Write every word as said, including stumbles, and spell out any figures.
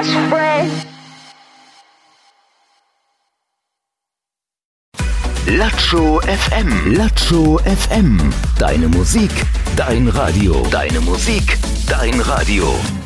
best friend. Latscho F M. Latscho F M. Deine Musik, dein Radio. Deine Musik, dein Radio.